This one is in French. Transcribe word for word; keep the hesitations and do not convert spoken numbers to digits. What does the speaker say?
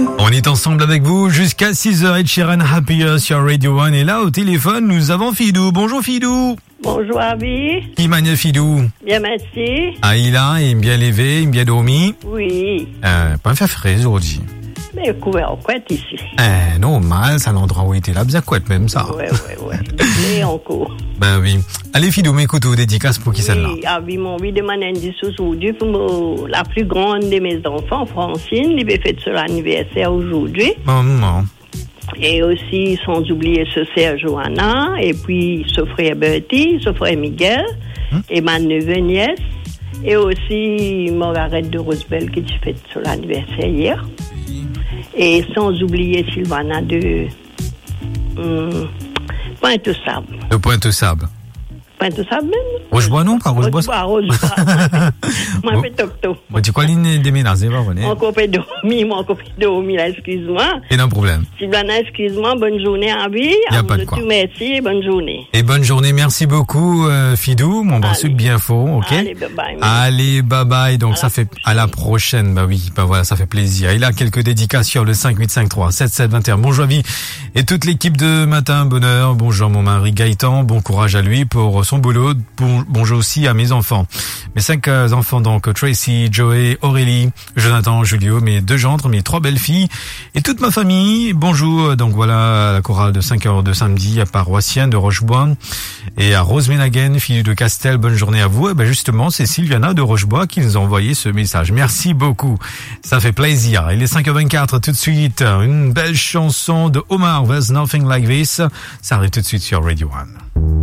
On est ensemble avec vous jusqu'à six heures. Ed Sheeran, Happier sur Radio un. Et là, au téléphone, nous avons Fidou. Bonjour Fidou. Bonjour Abi. Qui manie Fidou? Bien, merci. Ah, il a, il est bien levé, il est bien dormi. Oui. Euh, pas faire frais aujourd'hui. Mais couvert en couette ici. Eh, normal, c'est l'endroit où était là, bien couette même ça. Ouais, ouais, ouais. Mais encore. Ben oui. Allez Fidou, m'écoute aux dédicaces pour qui celle-là? Oui, Abi, mon envie de demander un indice aujourd'hui pour mon- la plus grande de mes enfants, Francine, qui va fêter son anniversaire aujourd'hui. Oh, non. Et aussi, sans oublier ce sœur Johanna, et puis ce frère Bertie, ce frère Miguel, hum? et ma neveu nièce, et aussi Margaret de Rosebell qui fête son anniversaire hier. Et sans oublier Sylvana de hum, Pointe-Sable. De Pointe-Sable. Pointe-Sable même? Rochebois non, pas Rochebois. Rochebois, Rochebois. Moi, je fais toc-toc. Bon, tu crois l'île déménager, va, René? Mon copain dormi, mon copain dormi, là, excuse-moi. Et non problème. Sylvana, excuse-moi, bonne journée à vie. Y a pas de quoi. Merci et bonne journée. Et bonne journée, merci beaucoup euh, Fidou, mon bon sucre bien faux, ok? Allez, bye bye. Allez, bye bye. Donc À ça la fait à la prochaine. Bah oui, bah voilà, ça fait plaisir. Il a quelques dédicaces sur le cinq huit cinq trois sept sept deux un. Bonjour vie et toute l'équipe de Matin Bonheur. Bonjour mon mari Gaëtan, bon courage à lui pour son boulot. Bon, bonjour aussi à mes enfants. Mes cinq euh, enfants donc Tracy, Joey, Aurélie, Jonathan, Julio, mes deux gendres, mes trois belles filles et toute ma famille. Bonjour. Donc voilà la chorale de cinq heures de samedi à Paroissienne de Rochebois et à Rose Ménaguen, fille de Castel. Bonne journée à vous. Et ben justement, c'est Sylviana de Rochebois qui nous a envoyé ce message. Merci beaucoup. Ça fait plaisir. Il est cinq heures vingt-quatre tout de suite. Une belle chanson de Omar, There's Nothing Like This. Ça arrive tout de suite sur Radio un.